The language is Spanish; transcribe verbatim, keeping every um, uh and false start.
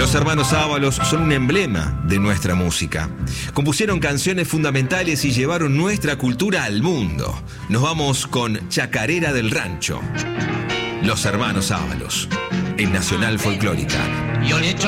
Los hermanos Ábalos son un emblema de nuestra música. Compusieron canciones fundamentales y llevaron nuestra cultura al mundo. Nos vamos con Chacarera del Rancho. Los hermanos Ábalos, en Nacional Folclórica. Yo le echo